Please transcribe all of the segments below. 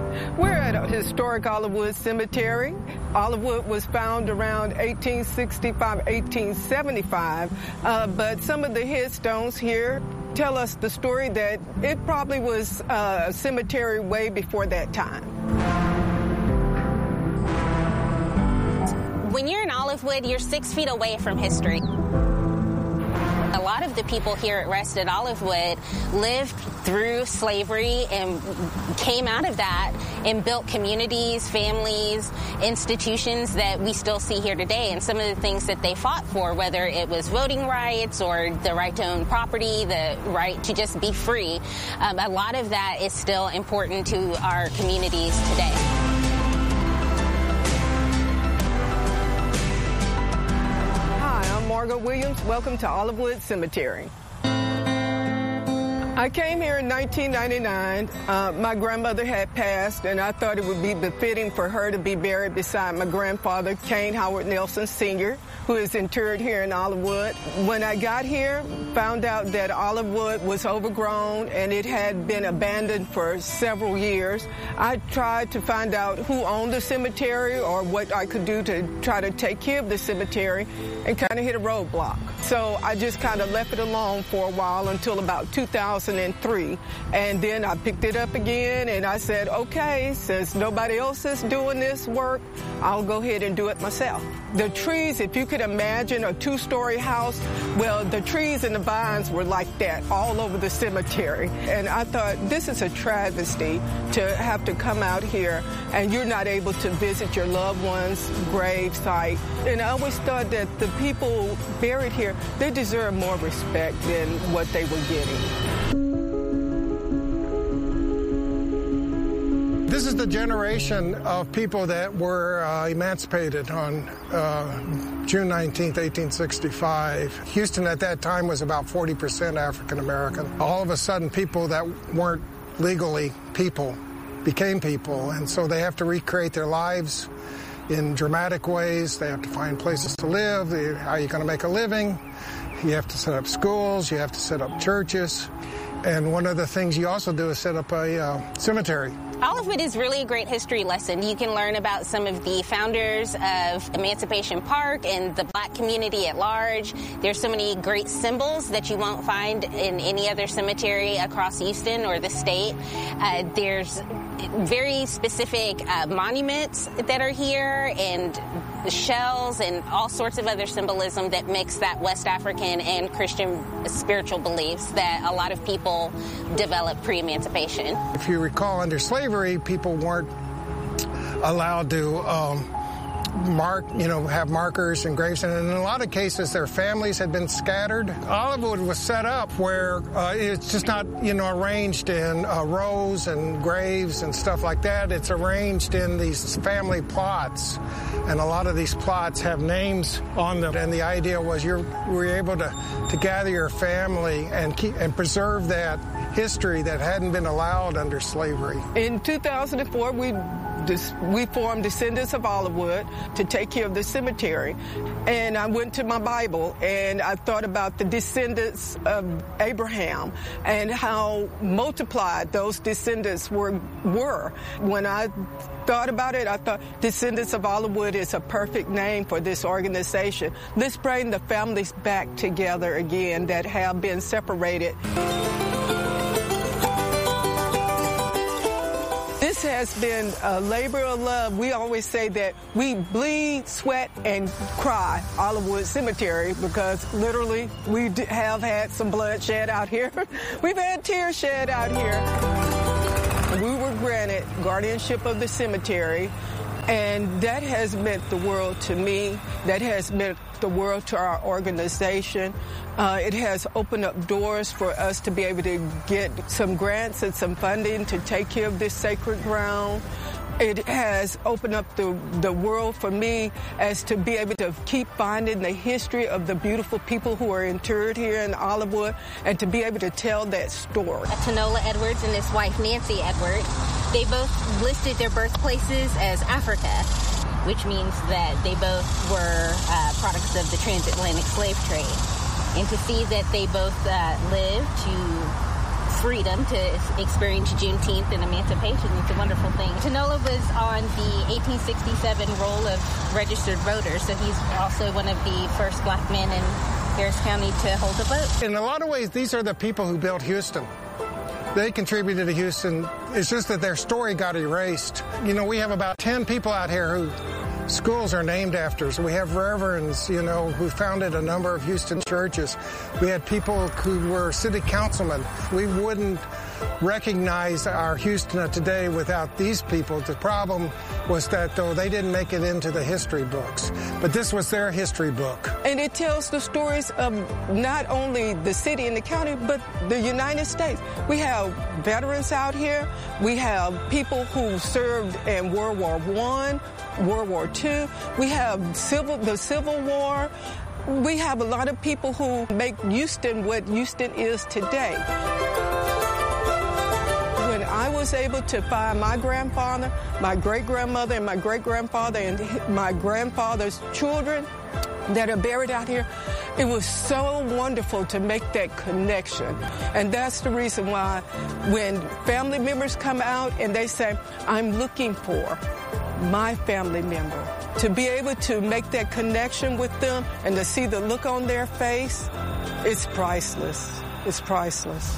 We're at a historic Olivewood Cemetery. Olivewood was found around 1865, 1875, but some of the headstones here tell us the story that it probably was a cemetery way before that time. When you're in Olivewood, you're 6 feet away from history. A lot of the people here at Rest at Olivewood lived through slavery and came out of that and built communities, families, institutions that we still see here today. And some of the things that they fought for, whether it was voting rights or the right to own property, the right to just be free, a lot of that is still important to our communities today. Margot Williams, welcome to Olivewood Cemetery. I came here in 1999. My grandmother had passed, and I thought it would be befitting for her to be buried beside my grandfather, Kane Howard Nelson Sr., who is interred here in Olivewood. When I got here, found out that Olivewood was overgrown and it had been abandoned for several years. I tried to find out who owned the cemetery or what I could do to try to take care of the cemetery, and kind of hit a roadblock. So I just kind of left it alone for a while until about 2003. And then I picked it up again and I said, okay, since nobody else is doing this work, I'll go ahead and do it myself. The trees, if you could imagine a two-story house, well, the trees and the vines were like that all over the cemetery. And I thought, this is a travesty to have to come out here and you're not able to visit your loved one's grave site. And I always thought that the people buried here, they deserve more respect than what they were getting. This is the generation of people that were emancipated on June 19th, 1865. Houston at that time was about 40% African American. All of a sudden, people that weren't legally people became people, and so they have to recreate their lives in dramatic ways. They have to find places to live. How are you going to make a living? You have to set up schools. You have to set up churches. And one of the things you also do is set up a cemetery. Olivewood is really a great history lesson. You can learn about some of the founders of Emancipation Park and the black community at large. There's so many great symbols that you won't find in any other cemetery across Houston or the state. There's very specific monuments that are here and shells and all sorts of other symbolism that mix that West African and Christian spiritual beliefs that a lot of people developed pre-emancipation. If you recall, under slavery, people weren't allowed to have markers and graves, and in a lot of cases their families had been scattered. Olivewood was set up where it's just not arranged in rows and graves and stuff like that. It's arranged in these family plots, and a lot of these plots have names on them, and the idea was you were able to gather your family and preserve that history that hadn't been allowed under slavery. In 2004, we formed Descendants of Olivewood to take care of the cemetery. And I went to my Bible and I thought about the descendants of Abraham and how multiplied those descendants were. When I thought about it, I thought Descendants of Olivewood is a perfect name for this organization. Let's bring the families back together again that have been separated. This has been a labor of love. We always say that we bleed, sweat, and cry Olivewood Cemetery because literally we have had some blood shed out here. We've had tears shed out here. We were granted guardianship of the cemetery, and that has meant the world to me. That has meant the world to our organization. It has opened up doors for us to be able to get some grants and some funding to take care of this sacred ground. It has opened up the world for me as to be able to keep finding the history of the beautiful people who are interred here in Olivewood and to be able to tell that story. Tanola Edwards and his wife Nancy Edwards, they both listed their birthplaces as Africa, which means that they both were products of the transatlantic slave trade. And to see that they both lived to freedom to experience Juneteenth and emancipation. It's a wonderful thing. Tanola was on the 1867 roll of registered voters, so he's also one of the first black men in Harris County to hold a vote. In a lot of ways, these are the people who built Houston. They contributed to Houston. It's just that their story got erased. You know, we have about 10 people out here who schools are named after. So we have reverends, you know, who founded a number of Houston churches. We had people who were city councilmen. We wouldn't recognize our Houston of today without these people. The problem was that, though, they didn't make it into the history books. But this was their history book. And it tells the stories of not only the city and the county, but the United States. We have veterans out here. We have people who served in World War I, World War II. We have the Civil War. We have a lot of people who make Houston what Houston is today. When I was able to find my grandfather, my great-grandmother, and my great-grandfather, and my grandfather's children that are buried out here, it was so wonderful to make that connection. And that's the reason why when family members come out and they say, I'm looking for my family member, to be able to make that connection with them and to see the look on their face, it's priceless. It's priceless.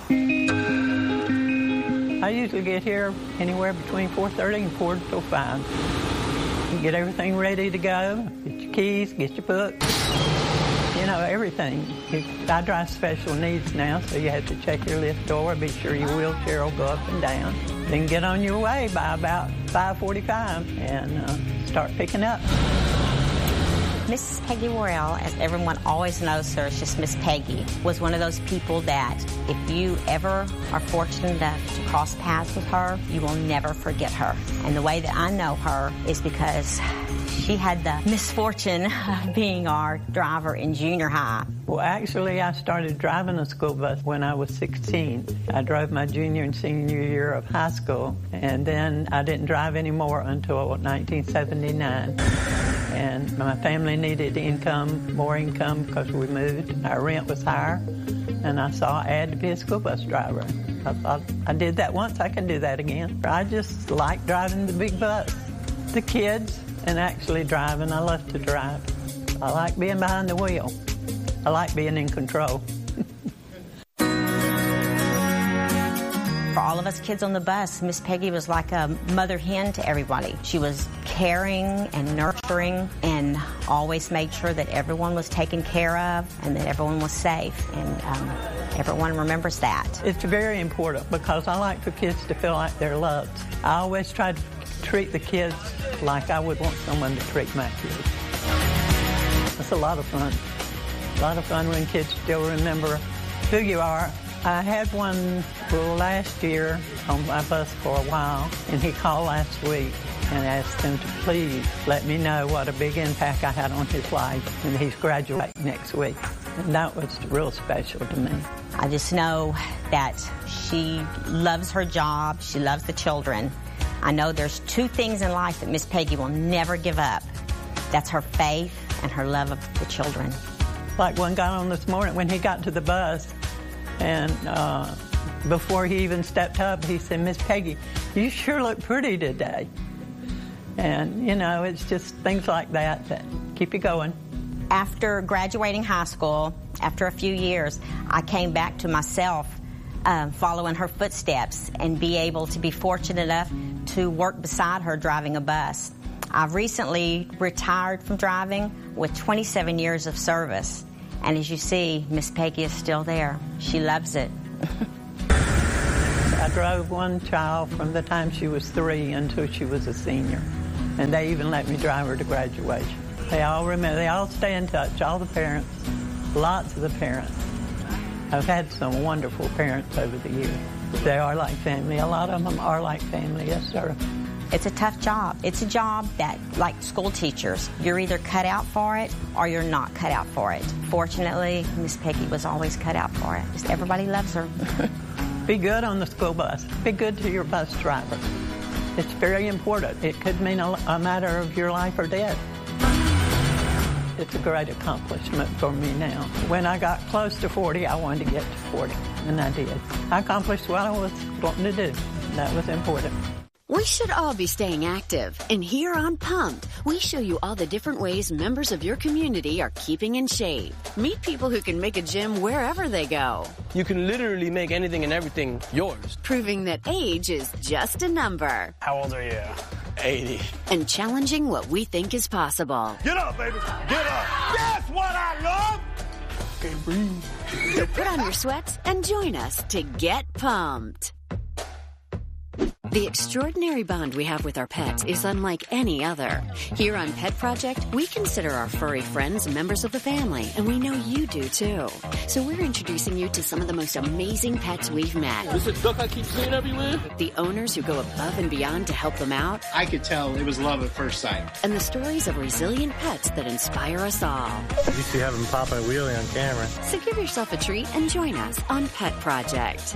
I usually get here anywhere between 4:30 and 4 till 5. You get everything ready to go, get your keys, get your books, you know, everything. I drive special needs now, so you have to check your lift door, be sure your wheelchair will go up and down. Then get on your way by about 5:45 and start picking up. Mrs. Peggy Worrell, as everyone always knows her, it's just Miss Peggy, was one of those people that if you ever are fortunate enough to cross paths with her, you will never forget her. And the way that I know her is because she had the misfortune of being our driver in junior high. Well, actually, I started driving a school bus when I was 16. I drove my junior and senior year of high school, and then I didn't drive anymore until 1979. And my family needed more income because we moved. Our rent was higher, and I saw an ad to be a school bus driver. I thought, I did that once, I can do that again. I just like driving the big bus. The kids, and actually driving. I love to drive. I like being behind the wheel. I like being in control. For all of us kids on the bus, Miss Peggy was like a mother hen to everybody. She was caring and nurturing and always made sure that everyone was taken care of and that everyone was safe. And everyone remembers that. It's very important because I like for kids to feel like they're loved. I always try to treat the kids like I would want someone to treat my kids. It's a lot of fun. A lot of fun when kids still remember who you are. I had one last year on my bus for a while, and he called last week and asked him to please let me know what a big impact I had on his life, and he's graduating next week. And that was real special to me. I just know that she loves her job, she loves the children. I know there's two things in life that Miss Peggy will never give up. That's her faith and her love of the children. Like one guy on this morning, when he got to the bus, and before he even stepped up, he said, Miss Peggy, you sure look pretty today. And, you know, it's just things like that that keep you going. After graduating high school, after a few years, I came back to myself following her footsteps and be able to be fortunate enough to work beside her driving a bus. I've recently retired from driving with 27 years of service. And as you see, Miss Peggy is still there. She loves it. I drove one child from the time she was 3 until she was a senior. And they even let me drive her to graduation. They all remember, they all stay in touch, all the parents, lots of the parents. I've had some wonderful parents over the years. They are like family. A lot of them are like family, yes, sir. It's a tough job. It's a job that, like school teachers, you're either cut out for it or you're not cut out for it. Fortunately, Miss Peggy was always cut out for it. Just everybody loves her. Be good on the school bus. Be good to your bus driver. It's very important. It could mean a matter of your life or death. it's a great accomplishment for me now. When I got close to 40, I wanted to get to 40, and I did. I accomplished what I was wanting to do. That was important. We should all be staying active, and here on Pumped, we show you all the different ways members of your community are keeping in shape. Meet people who can make a gym wherever they go. You can literally make anything and everything yours. Proving that age is just a number. How old are you? 80. And challenging what we think is possible. Get up, baby. Get up. That's what I love. Okay, breathe. So put on your sweats and join us to get pumped. The extraordinary bond we have with our pets is unlike any other. Here on Pet Project, we consider our furry friends members of the family, and we know you do too. So we're introducing you to some of the most amazing pets we've met. This is a duck I keep seeing everywhere. The owners who go above and beyond to help them out. I could tell it was love at first sight. And the stories of resilient pets that inspire us all. You used to have them popping a wheelie on camera. So give yourself a treat and join us on Pet Project.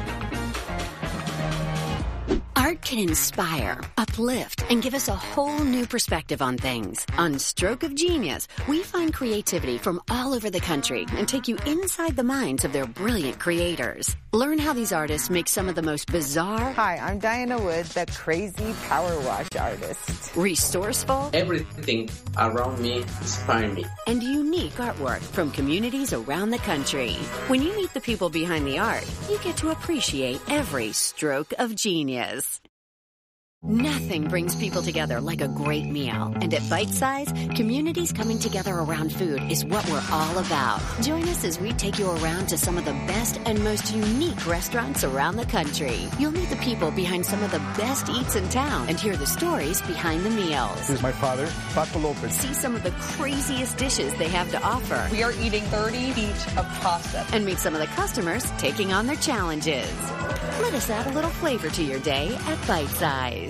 Art can inspire, uplift, and give us a whole new perspective on things. On Stroke of Genius, we find creativity from all over the country and take you inside the minds of their brilliant creators. Learn how these artists make some of the most bizarre... Hi, I'm Diana Wood, the crazy power wash artist. Resourceful... Everything around me inspires me. And unique artwork from communities around the country. When you meet the people behind the art, you get to appreciate every stroke of genius. Nothing brings people together like a great meal. And at Bite Size, communities coming together around food is what we're all about. Join us as we take you around to some of the best and most unique restaurants around the country. You'll meet the people behind some of the best eats in town and hear the stories behind the meals. This is my father, Paco Lopez. See some of the craziest dishes they have to offer. We are eating 30 feet of pasta. And meet some of the customers taking on their challenges. Let us add a little flavor to your day at Bite Size.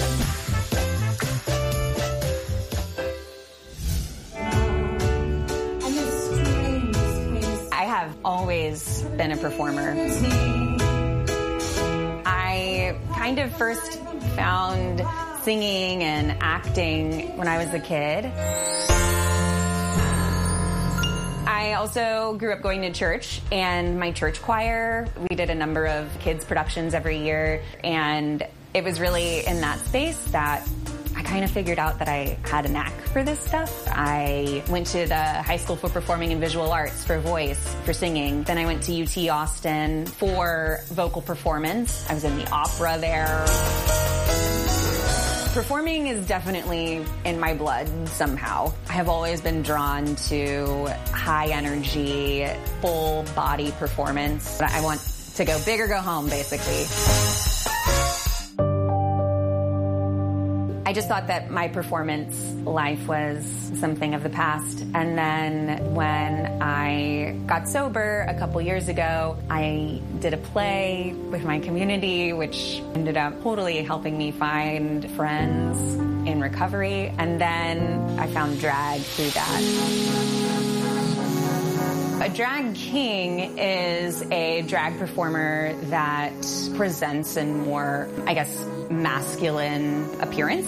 I have always been a performer. I kind of first found singing and acting when I was a kid. I also grew up going to church, and my church choir, we did a number of kids' productions every year, and it was really in that space that I kind of figured out that I had a knack for this stuff. I went to the High School for Performing and Visual Arts for voice, for singing. Then I went to UT Austin for vocal performance. I was in the opera there. Performing is definitely in my blood somehow. I have always been drawn to high energy, full body performance. I want to go big or go home, basically. I just thought that my performance life was something of the past. And then when I got sober a couple years ago, I did a play with my community, which ended up totally helping me find friends in recovery. And then I found drag through that. A drag king is a drag performer that presents in more, I guess, masculine appearance.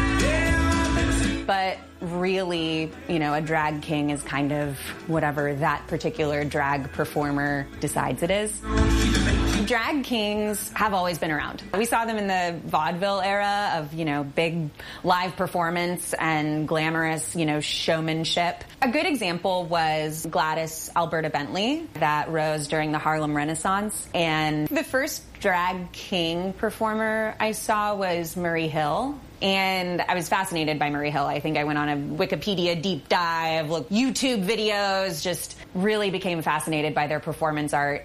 But really, you know, a drag king is kind of whatever that particular drag performer decides it is. Drag kings have always been around. We saw them in the vaudeville era of, you know, big live performance and glamorous, you know, showmanship. A good example was Gladys Alberta Bentley that rose during the Harlem Renaissance. And the first drag king performer I saw was Murray Hill. And I was fascinated by Murray Hill. I think I went on a Wikipedia deep dive, looked YouTube videos, just really became fascinated by their performance art.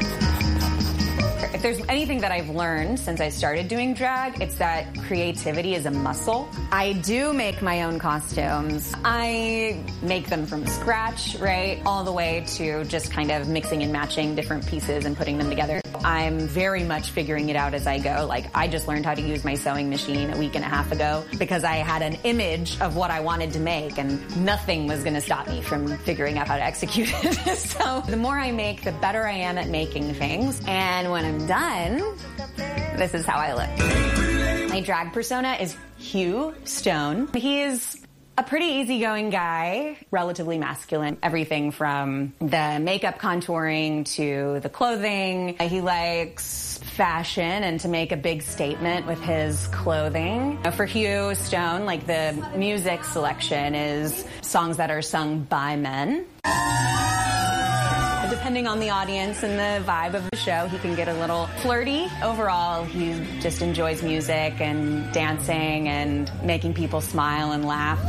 If there's anything that I've learned since I started doing drag, it's that creativity is a muscle. I do make my own costumes. I make them from scratch, right? All the way to just kind of mixing and matching different pieces and putting them together. I'm very much figuring it out as I go. Like, I just learned how to use my sewing machine a week and a half ago because I had an image of what I wanted to make, and nothing was going to stop me from figuring out how to execute it. So the more I make, the better I am at making things. And when I'm done, this is how I look. My drag persona is Hugh Stone. He is A pretty easygoing guy, relatively masculine. Everything from the makeup contouring to the clothing. He likes fashion and to make a big statement with his clothing. For Hugh Stone, like the music selection is songs that are sung by men. Depending on the audience and the vibe of the show, he can get a little flirty. Overall, he just enjoys music and dancing and making people smile and laugh.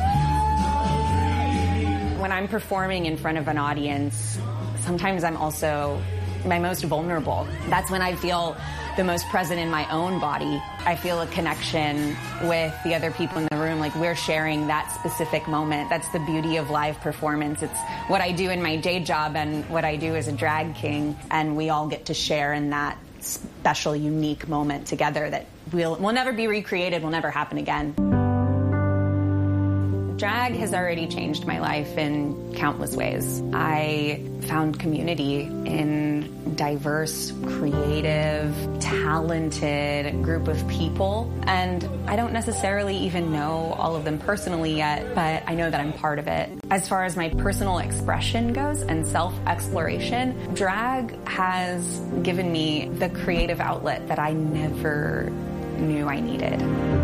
When I'm performing in front of an audience, sometimes I'm also my most vulnerable. That's when I feel the most present in my own body. I feel a connection with the other people in the room, like we're sharing that specific moment. That's the beauty of live performance. It's what I do in my day job and what I do as a drag king, and we all get to share in that special, unique moment together that will never be recreated, will never happen again. Drag has already changed my life in countless ways. I found community in diverse, creative, talented group of people. And I don't necessarily even know all of them personally yet, but I know that I'm part of it. As far as my personal expression goes and self-exploration, drag has given me the creative outlet that I never knew I needed.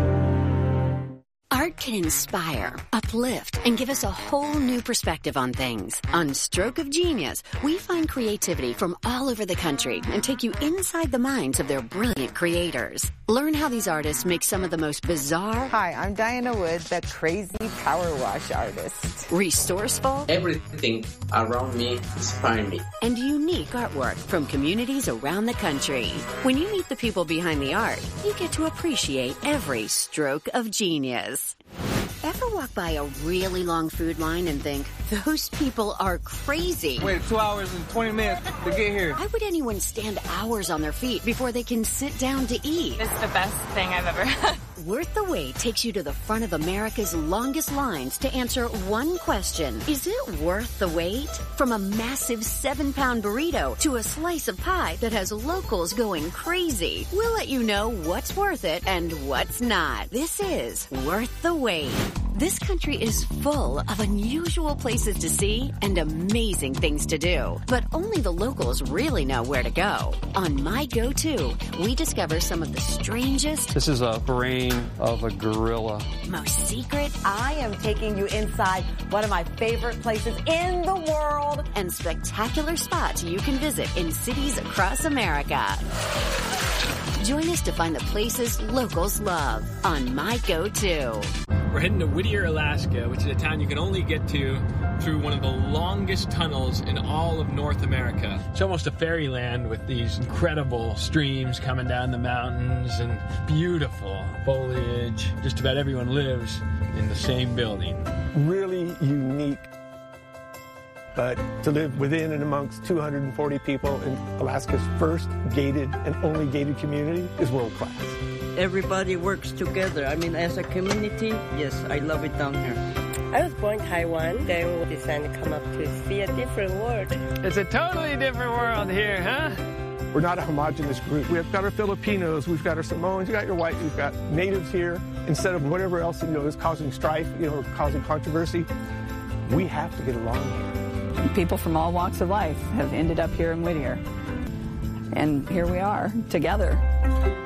Art can inspire, uplift, and give us a whole new perspective on things. On Stroke of Genius, we find creativity from all over the country and take you inside the minds of their brilliant creators. Learn how these artists make some of the most bizarre... Hi, I'm Diana Wood, the crazy power wash artist. Resourceful... Everything around me inspires me. And unique artwork from communities around the country. When you meet the people behind the art, you get to appreciate every stroke of genius. Ever walk by a really long food line and think, those people are crazy? Wait 2 hours and 20 minutes to get here. Why would anyone stand hours on their feet before they can sit down to eat? It's the best thing I've ever had. Worth the Wait takes you to the front of America's longest lines to answer one question. Is it worth the wait? From a massive 7-pound burrito to a slice of pie that has locals going crazy. We'll let you know what's worth it and what's not. This is Worth the Wait. This country is full of unusual places to see and amazing things to do. But only the locals really know where to go. On My Go-To, we discover some of the strangest... This is a brain of a gorilla. Most secret... I am taking you inside one of my favorite places in the world. And spectacular spots you can visit in cities across America. Join us to find the places locals love on My Go-To. We're heading to Whittier, Alaska, which is a town you can only get to through one of the longest tunnels in all of North America. It's almost a fairyland with these incredible streams coming down the mountains and beautiful foliage. Just about everyone lives in the same building. Really unique. But to live within and amongst 240 people in Alaska's first gated and only gated community is world class. Everybody works together. I mean, as a community, yes, I love it down here. I was born in Taiwan, then we decided to come up to see a different world. It's a totally different world here, huh? We're not a homogenous group. We've got our Filipinos, we've got our Samoans, you've got your white, you've got natives here. Instead of whatever else, is causing strife, or causing controversy, we have to get along here. People from all walks of life have ended up here in Whittier. And here we are, together.